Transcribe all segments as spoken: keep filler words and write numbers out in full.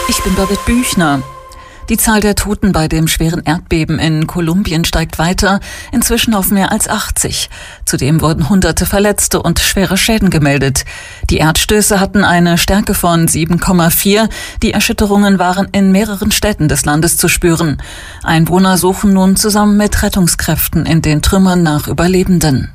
Ich bin Babette Büchner. Die Zahl der Toten bei dem schweren Erdbeben in Kolumbien steigt weiter, inzwischen auf mehr als achtzig. Zudem wurden hunderte Verletzte und schwere Schäden gemeldet. Die Erdstöße hatten eine Stärke von sieben Komma vier. Die Erschütterungen waren in mehreren Städten des Landes zu spüren. Einwohner suchen nun zusammen mit Rettungskräften in den Trümmern nach Überlebenden.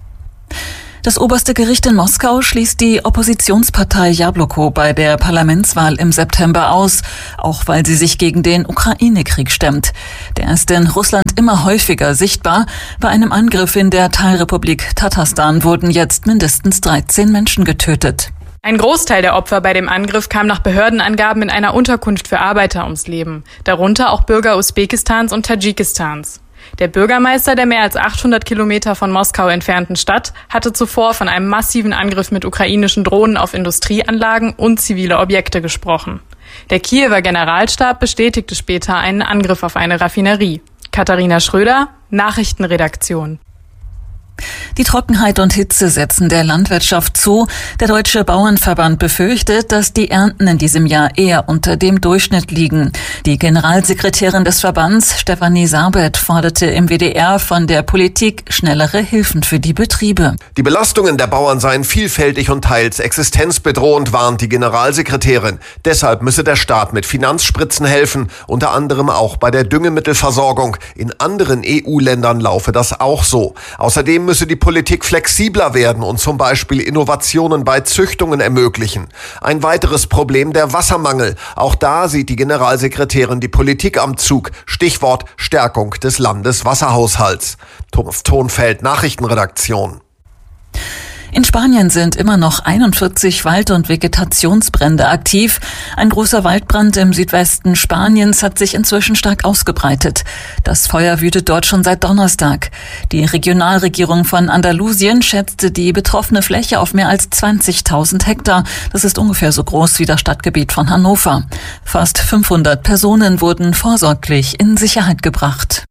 Das oberste Gericht in Moskau schließt die Oppositionspartei Jabloko bei der Parlamentswahl im September aus, auch weil sie sich gegen den Ukraine-Krieg stemmt. Der ist in Russland immer häufiger sichtbar. Bei einem Angriff in der Teilrepublik Tatarstan wurden jetzt mindestens dreizehn Menschen getötet. Ein Großteil der Opfer bei dem Angriff kam nach Behördenangaben in einer Unterkunft für Arbeiter ums Leben, darunter auch Bürger Usbekistans und Tadschikistans. Der Bürgermeister der mehr als achthundert Kilometer von Moskau entfernten Stadt hatte zuvor von einem massiven Angriff mit ukrainischen Drohnen auf Industrieanlagen und zivile Objekte gesprochen. Der Kiewer Generalstab bestätigte später einen Angriff auf eine Raffinerie. Katharina Schröder, Nachrichtenredaktion. Die Trockenheit und Hitze setzen der Landwirtschaft zu. Der Deutsche Bauernverband befürchtet, dass die Ernten in diesem Jahr eher unter dem Durchschnitt liegen. Die Generalsekretärin des Verbands, Stefanie Sarbeth, forderte im W D R von der Politik schnellere Hilfen für die Betriebe. Die Belastungen der Bauern seien vielfältig und teils existenzbedrohend, warnt die Generalsekretärin. Deshalb müsse der Staat mit Finanzspritzen helfen, unter anderem auch bei der Düngemittelversorgung. In anderen E U-Ländern laufe das auch so. Außerdem müsse die Politik flexibler werden und zum Beispiel Innovationen bei Züchtungen ermöglichen. Ein weiteres Problem der Wassermangel. Auch da sieht die Generalsekretärin die Politik am Zug. Stichwort Stärkung des Landeswasserhaushalts. Thomas Thonfeld, Nachrichtenredaktion. In Spanien sind immer noch einundvierzig Wald- und Vegetationsbrände aktiv. Ein großer Waldbrand im Südwesten Spaniens hat sich inzwischen stark ausgebreitet. Das Feuer wütet dort schon seit Donnerstag. Die Regionalregierung von Andalusien schätzte die betroffene Fläche auf mehr als zwanzigtausend Hektar. Das ist ungefähr so groß wie das Stadtgebiet von Hannover. Fast fünfhundert Personen wurden vorsorglich in Sicherheit gebracht.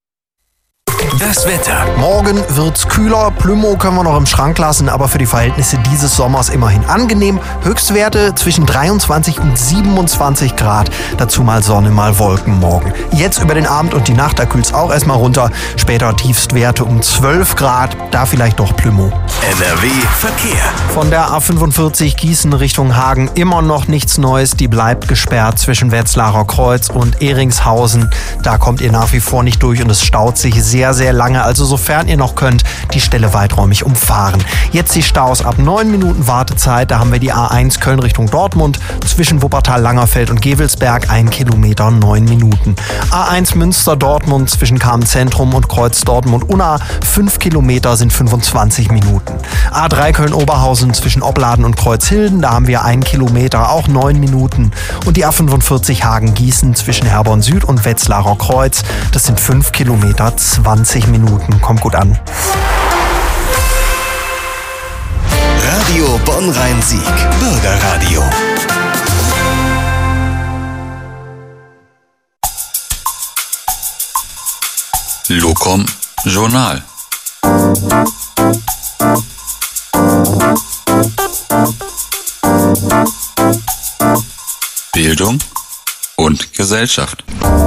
Das Wetter. Morgen wird's kühler, Plümo können wir noch im Schrank lassen, aber für die Verhältnisse dieses Sommers immerhin angenehm. Höchstwerte zwischen dreiundzwanzig und siebenundzwanzig Grad. Dazu mal Sonne, mal Wolken morgen. Jetzt über den Abend und die Nacht, da kühlt's auch erstmal runter. Später Tiefstwerte um zwölf Grad, da vielleicht doch Plümo. N R W Verkehr. Von der A fünfundvierzig Gießen Richtung Hagen immer noch nichts Neues. Die bleibt gesperrt zwischen Wetzlarer Kreuz und Ehringshausen. Da kommt ihr nach wie vor nicht durch und es staut sich sehr, sehr lange. Also sofern ihr noch könnt, die Stelle weiträumig umfahren. Jetzt die Staus ab neun Minuten Wartezeit. Da haben wir die A eins Köln Richtung Dortmund. Zwischen Wuppertal, Langerfeld und Gevelsberg ein Kilometer, neun Minuten. A eins Münster Dortmund zwischen Kamen-Zentrum und Kreuz Dortmund-Unna. fünf Kilometer sind fünfundzwanzig Minuten. A drei Köln-Oberhausen zwischen Opladen und Kreuzhilden. Da haben wir einen Kilometer, auch neun Minuten. Und die A fünfundvierzig Hagen-Gießen zwischen Herborn Süd und Wetzlarer Kreuz. Das sind fünf Kilometer, zwanzig Minuten. Kommt gut an. Radio Bonn-Rhein-Sieg. Bürgerradio. Locom Journal. Bildung und Gesellschaft.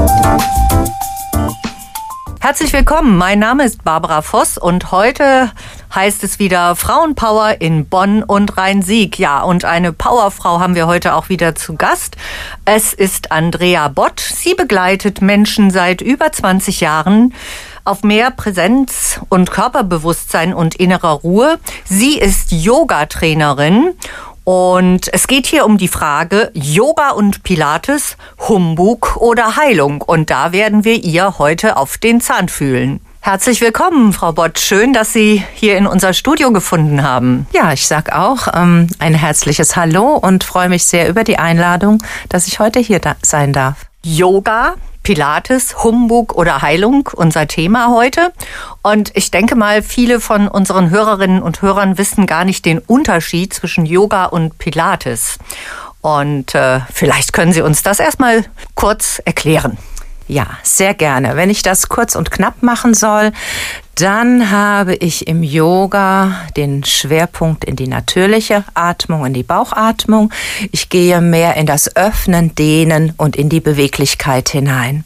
Herzlich willkommen, mein Name ist Barbara Voss und heute heißt es wieder Frauenpower in Bonn und Rhein-Sieg. Ja, und eine Powerfrau haben wir heute auch wieder zu Gast. Es ist Andrea Bott. Sie begleitet Menschen seit über zwanzig Jahren auf mehr Präsenz und Körperbewusstsein und innerer Ruhe. Sie ist Yoga-Trainerin. Und es geht hier um die Frage Yoga und Pilates, Humbug oder Heilung. Und da werden wir ihr heute auf den Zahn fühlen. Herzlich willkommen, Frau Bott. Schön, dass Sie hier in unser Studio gefunden haben. Ja, ich sag auch ähm, ein herzliches Hallo und freue mich sehr über die Einladung, dass ich heute hier da sein darf. Yoga, Pilates, Humbug oder Heilung, unser Thema heute. Und ich denke mal, viele von unseren Hörerinnen und Hörern wissen gar nicht den Unterschied zwischen Yoga und Pilates. Und äh, vielleicht können Sie uns das erstmal kurz erklären. Ja, sehr gerne. Wenn ich das kurz und knapp machen soll, dann habe ich im Yoga den Schwerpunkt in die natürliche Atmung, in die Bauchatmung. Ich gehe mehr in das Öffnen, Dehnen und in die Beweglichkeit hinein.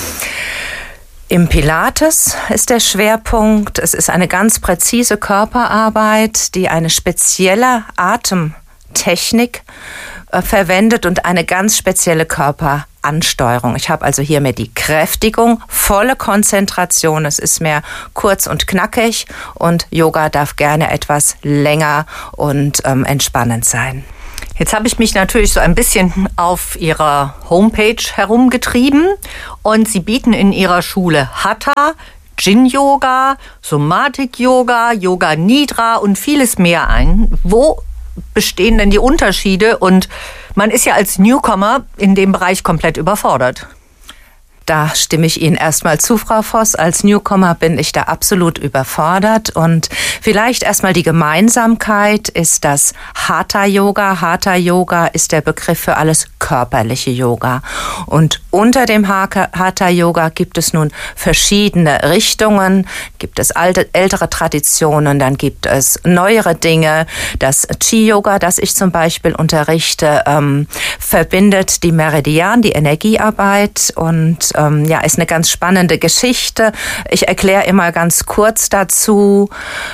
Im Pilates ist der Schwerpunkt, es ist eine ganz präzise Körperarbeit, die eine spezielle Atemtechnik äh, verwendet und eine ganz spezielle Körperansteuerung. Ich habe also hier mehr die Kräftigung, volle Konzentration, es ist mehr kurz und knackig und Yoga darf gerne etwas länger und ähm, entspannend sein. Jetzt habe ich mich natürlich so ein bisschen auf Ihrer Homepage herumgetrieben und Sie bieten in Ihrer Schule Hatha, Yin-Yoga, Somatik-Yoga, Yoga Nidra und vieles mehr ein. Wo bestehen denn die Unterschiede? Und man ist ja als Newcomer in dem Bereich komplett überfordert. Da stimme ich Ihnen erstmal zu, Frau Voss. Als Newcomer bin ich da absolut überfordert. Und vielleicht erstmal die Gemeinsamkeit ist das Hatha-Yoga. Hatha-Yoga ist der Begriff für alles körperliche Yoga. Und unter dem Hatha-Yoga gibt es nun verschiedene Richtungen. Gibt es alte, ältere Traditionen, dann gibt es neuere Dinge. Das Chi-Yoga, das ich zum Beispiel unterrichte, ähm, verbindet die Meridian, die Energiearbeit und ähm, ja, ist eine ganz spannende Geschichte. Ich erkläre immer ganz kurz dazu.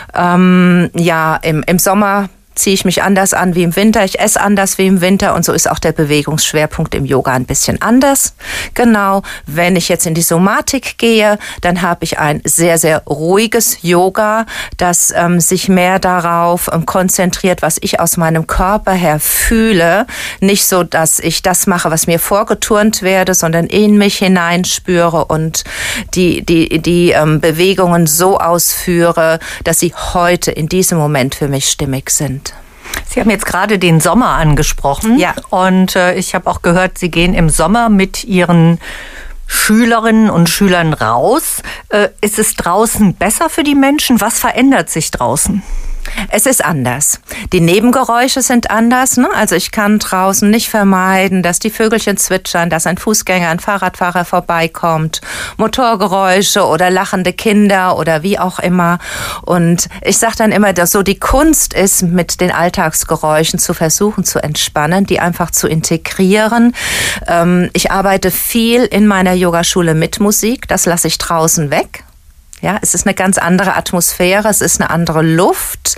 Ähm, ja, im, im Sommer ziehe ich mich anders an wie im Winter, ich esse anders wie im Winter und so ist auch der Bewegungsschwerpunkt im Yoga ein bisschen anders. Genau, wenn ich jetzt in die Somatik gehe, dann habe ich ein sehr, sehr ruhiges Yoga, das ähm, sich mehr darauf ähm, konzentriert, was ich aus meinem Körper her fühle. Nicht so, dass ich das mache, was mir vorgeturnt werde, sondern in mich hineinspüre und die, die, die ähm, Bewegungen so ausführe, dass sie heute in diesem Moment für mich stimmig sind. Sie haben jetzt gerade den Sommer angesprochen. Ja. Und äh, ich habe auch gehört, Sie gehen im Sommer mit Ihren Schülerinnen und Schülern raus. Äh, ist es draußen besser für die Menschen? Was verändert sich draußen? Es ist anders. Die Nebengeräusche sind anders. Ne? Also ich kann draußen nicht vermeiden, dass die Vögelchen zwitschern, dass ein Fußgänger, ein Fahrradfahrer vorbeikommt, Motorgeräusche oder lachende Kinder oder wie auch immer. Und ich sage dann immer, dass so die Kunst ist, mit den Alltagsgeräuschen zu versuchen zu entspannen, die einfach zu integrieren. Ähm, ich arbeite viel in meiner Yogaschule mit Musik. Das lasse ich draußen weg. Ja, es ist eine ganz andere Atmosphäre, es ist eine andere Luft.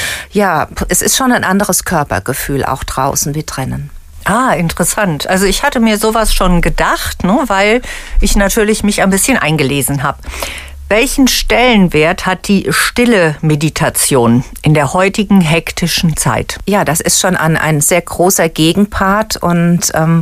Ja, es ist schon ein anderes Körpergefühl, auch draußen wie drinnen. Ah, interessant. Also ich hatte mir sowas schon gedacht, ne, weil ich natürlich mich ein bisschen eingelesen habe. Welchen Stellenwert hat die stille Meditation in der heutigen hektischen Zeit? Ja, das ist schon ein, ein sehr großer Gegenpart und ähm,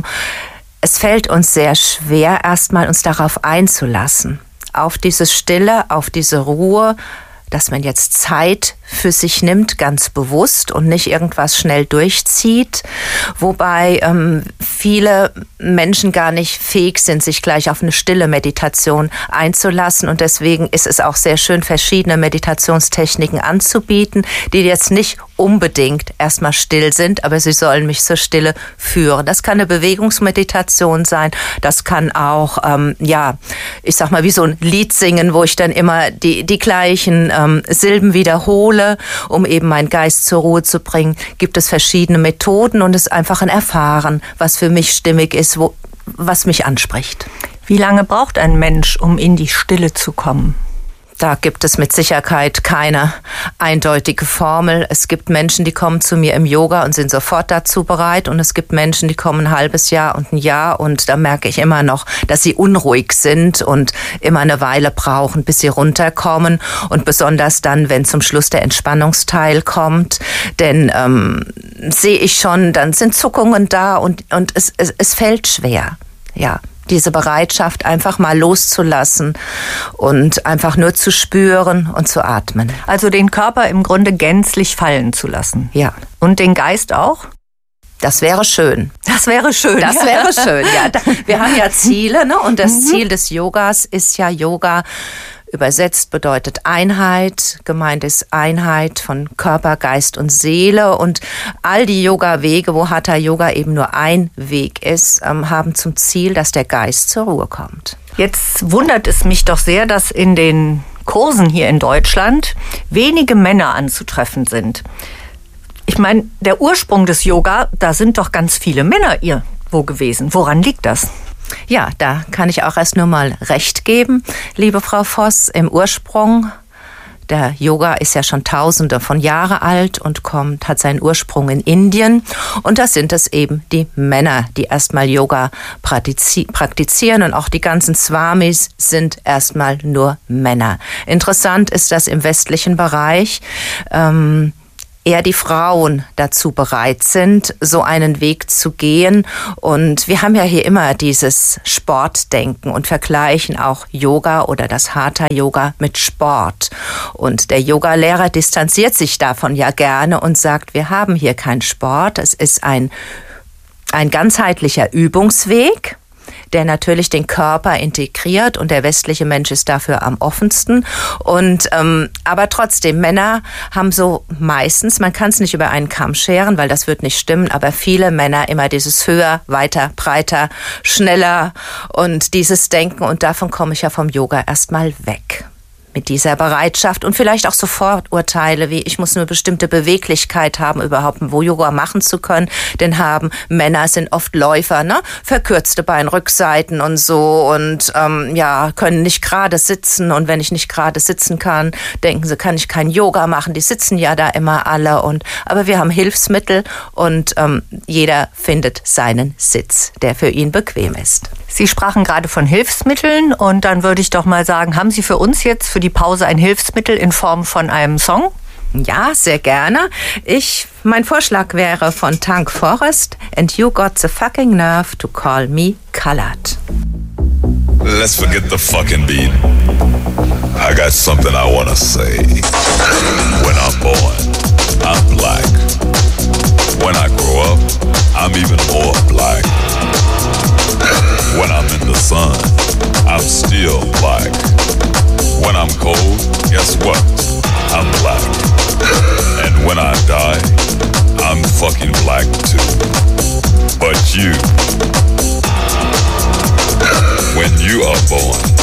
es fällt uns sehr schwer, erstmal uns darauf einzulassen. Auf diese Stille, auf diese Ruhe, dass man jetzt Zeit für sich nimmt, ganz bewusst und nicht irgendwas schnell durchzieht. Wobei ähm, viele Menschen gar nicht fähig sind, sich gleich auf eine stille Meditation einzulassen. Und deswegen ist es auch sehr schön, verschiedene Meditationstechniken anzubieten, die jetzt nicht unbedingt erstmal still sind, aber sie sollen mich zur Stille führen. Das kann eine Bewegungsmeditation sein, das kann auch, ähm, ja, ich sag mal, wie so ein Lied singen, wo ich dann immer die, die gleichen ähm, Silben wiederhole, um eben meinen Geist zur Ruhe zu bringen. Gibt es verschiedene Methoden und es ist einfach ein Erfahren, was für mich stimmig ist, wo, was mich anspricht. Wie lange braucht ein Mensch, um in die Stille zu kommen? Da gibt es mit Sicherheit keine eindeutige Formel. Es gibt Menschen, die kommen zu mir im Yoga und sind sofort dazu bereit. Und es gibt Menschen, die kommen ein halbes Jahr und ein Jahr. Und da merke ich immer noch, dass sie unruhig sind und immer eine Weile brauchen, bis sie runterkommen. Und besonders dann, wenn zum Schluss der Entspannungsteil kommt. Denn ähm, sehe ich schon, dann sind Zuckungen da und, und es, es, es fällt schwer. Ja. Diese Bereitschaft, einfach mal loszulassen und einfach nur zu spüren und zu atmen. Also den Körper im Grunde gänzlich fallen zu lassen. Ja. Und den Geist auch? Das wäre schön. Das wäre schön. Das ja. wäre schön, ja. Wir haben ja Ziele, ne? Und das Ziel des Yogas ist ja Yoga übersetzt bedeutet Einheit. Gemeint ist Einheit von Körper, Geist und Seele. Und all die Yoga-Wege, wo Hatha Yoga eben nur ein Weg ist, ähm, haben zum Ziel, dass der Geist zur Ruhe kommt. Jetzt wundert es mich doch sehr, dass in den Kursen hier in Deutschland wenige Männer anzutreffen sind. Ich meine, der Ursprung des Yoga, da sind doch ganz viele Männer irgendwo gewesen. Woran liegt das? Ja, da kann ich auch erst nur mal recht geben, liebe Frau Voss. Im Ursprung, der Yoga ist ja schon tausende von Jahren alt und kommt, hat seinen Ursprung in Indien. Und das sind es eben die Männer, die erstmal Yoga praktizi- praktizieren. Und auch die ganzen Swamis sind erstmal nur Männer. Interessant ist, dass im westlichen Bereich ähm, eher die Frauen dazu bereit sind, so einen Weg zu gehen. Und wir haben ja hier immer dieses Sportdenken und vergleichen auch Yoga oder das Hatha-Yoga mit Sport. Und der Yogalehrer distanziert sich davon ja gerne und sagt, wir haben hier keinen Sport. Es ist ein, ein ganzheitlicher Übungsweg, der natürlich den Körper integriert, und der westliche Mensch ist dafür am offensten. Und ähm, aber trotzdem, Männer haben so meistens, man kann es nicht über einen Kamm scheren, weil das wird nicht stimmen, aber viele Männer immer dieses höher, weiter, breiter, schneller und dieses Denken, und davon komme ich ja vom Yoga erstmal weg. Mit dieser Bereitschaft und vielleicht auch so Vorurteile wie, ich muss eine bestimmte Beweglichkeit haben, überhaupt wo Yoga machen zu können. Denn haben Männer sind oft Läufer, ne? Verkürzte Beinrückseiten und so, und ähm, ja, können nicht gerade sitzen. Und wenn ich nicht gerade sitzen kann, denken sie, kann ich kein Yoga machen. Die sitzen ja da immer alle. Und aber wir haben Hilfsmittel, und ähm, jeder findet seinen Sitz, der für ihn bequem ist. Sie sprachen gerade von Hilfsmitteln, und dann würde ich doch mal sagen, haben Sie für uns jetzt für die Pause ein Hilfsmittel in Form von einem Song? Ja, sehr gerne. Ich, mein Vorschlag wäre von Tank Forrest, And You Got the Fucking Nerve to Call Me Colored. Let's forget the fucking beat. I got something I wanna say. When I'm born, I'm black. When I grow up, I'm even more black. When I'm in the sun, I'm still black. When I'm cold, guess what? I'm black. And when I die, I'm fucking black too. But you, when you are born,